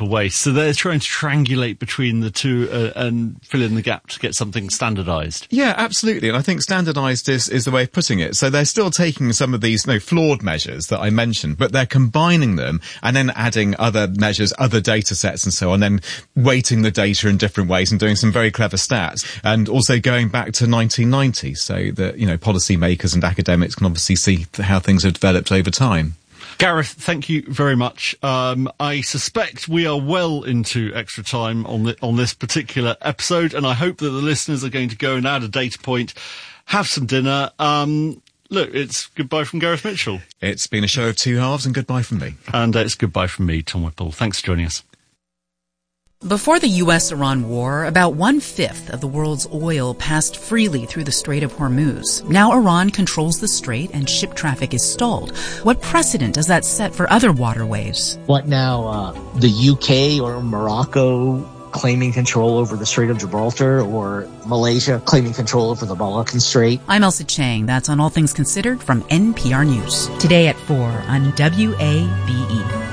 paper waste. So they're trying to triangulate between the two and fill in the gap to get something standardised. Yeah, absolutely. And I think standardised is the way of putting it. So they're still taking some of these flawed measures that I mentioned, but they're combining them and then adding other measures, other data sets and so on, then weighting the data in different ways and doing some very clever stats. And also going back to 1990 so that, policymakers and academics can obviously see how things have developed over time. Gareth, thank you very much. I suspect we are well into extra time on this particular episode, and I hope that the listeners are going to go and add a data point, have some dinner. Look, it's goodbye from Gareth Mitchell. It's been a show of two halves, and goodbye from me. And it's goodbye from me, Tom Whipple. Thanks for joining us. Before the U.S.-Iran war, about 1/5 of the world's oil passed freely through the Strait of Hormuz. Now Iran controls the strait and ship traffic is stalled. What precedent does that set for other waterways? What now, the UK or Morocco claiming control over the Strait of Gibraltar, or Malaysia claiming control over the Malaccan Strait? I'm Elsa Chang. That's on All Things Considered from NPR News. Today at 4 on WABE.